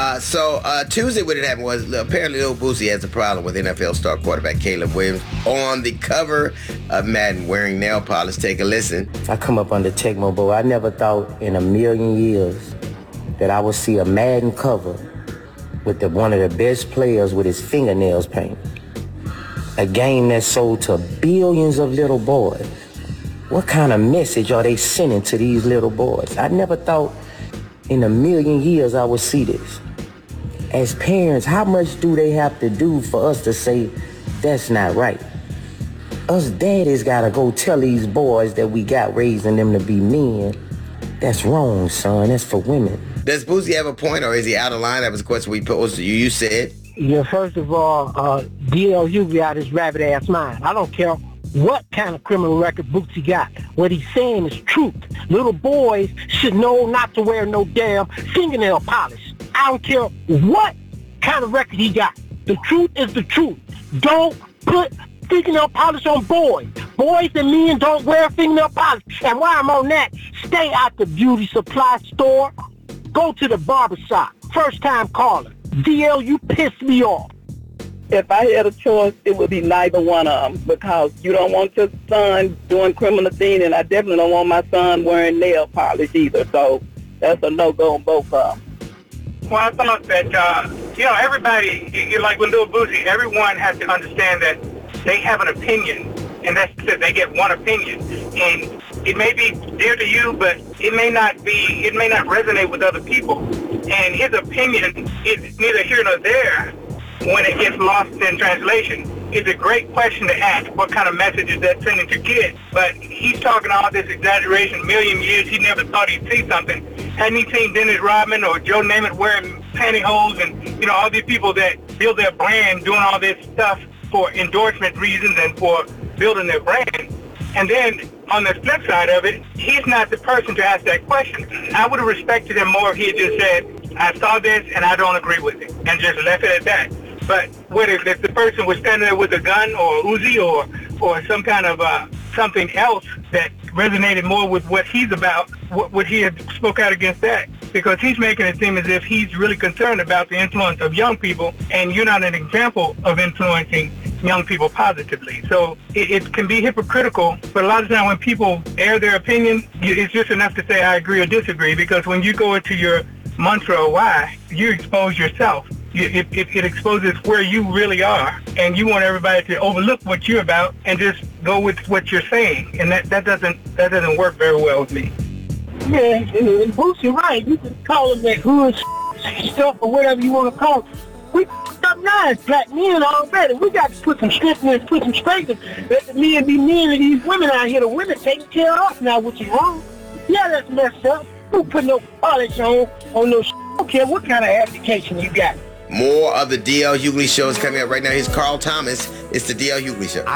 Tuesday, what had happened was apparently Lil Boosie has a problem with NFL star quarterback Caleb Williams on the cover of Madden wearing nail polish. Take a listen. I come up under Tecmo Bowl. I never thought in a million years that I would see a Madden cover with one of the best players with his fingernails painted. A game that sold to billions of little boys. What kind of message are they sending to these little boys? I never thought in a million years I would see this. As parents, how much do they have to do for us to say that's not right? Us daddies gotta go tell these boys that we got raising them to be men. That's wrong, son. That's for women. Does Boosie have a point, or is he out of line? That was a question we posed to you. You said. Yeah, first of all, DL Hughley out his rabbit ass mind. I don't care what kind of criminal record Boosie got. What he's saying is truth. Little boys should know not to wear no damn fingernail polish. I don't care what kind of record he got. The truth is the truth. Don't put fingernail polish on boys. Boys and men don't wear fingernail polish. And while I'm on that, stay out the beauty supply store. Go to the barbershop. First time caller. DL, you pissed me off. If I had a choice, it would be neither one of them, because you don't want your son doing criminal things, and I definitely don't want my son wearing nail polish either. So that's a no-go on both of them. Well, I thought that, everybody, like with Lil Boosie, everyone has to understand that they have an opinion, and that's that they get one opinion. And it may be dear to you, but it may not resonate with other people. And his opinion is neither here nor there when it gets lost in translation. It's a great question to ask, what kind of message is that sending to kids? But he's talking all this exaggeration, million years, he never thought he'd see something. Hadn't he seen Dennis Rodman or Joe Namath wearing pantyhose and, all these people that build their brand doing all this stuff for endorsement reasons and for building their brand? And then on the flip side of it, he's not the person to ask that question. I would have respected him more if he had just said, I saw this and I don't agree with it, and just left it at that. But what if the person was standing there with a gun or Uzi or some kind of something else that resonated more with what he's about, would he have spoke out against that? Because he's making it seem as if he's really concerned about the influence of young people, and you're not an example of influencing young people positively. So it can be hypocritical, but a lot of times when people air their opinion, it's just enough to say I agree or disagree, because when you go into your mantra or why, you expose yourself. It exposes where you really are, and you want everybody to overlook what you're about and just go with what you're saying, and that doesn't work very well with me. Yeah, Boosie, right? You can call him that hood stuff or whatever you want to call it. We up now as black men already. We got to put some strength in and put some strength in. Let the men be men and these women out here, the women taking care of us now, which is wrong. Yeah, that's messed up. Who put no polish on no shit? I don't care what kind of education you got. More of the DL Hughley Show is coming up right now. Here's Carl Thomas. It's the DL Hughley Show.